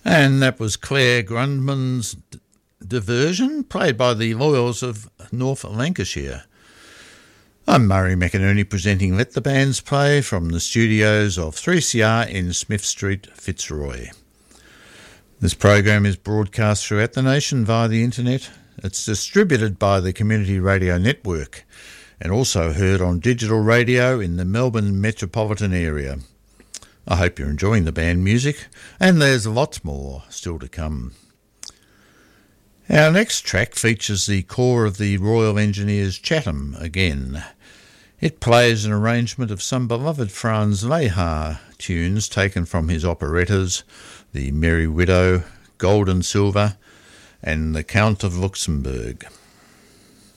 And that was Claire Grundmann's Diversion, played by the Loyals of North Lancashire. I'm Murray McInerney presenting Let the Bands Play from the studios of 3CR in Smith Street, Fitzroy. This program is broadcast throughout the nation via the internet. It's distributed by the Community Radio Network and also heard on digital radio in the Melbourne metropolitan area. I hope you're enjoying the band music, and there's lots more still to come. Our next track features the corps of the Royal Engineers Chatham again. It plays an arrangement of some beloved Franz Lehár tunes taken from his operettas, The Merry Widow, Gold and Silver, and The Count of Luxembourg.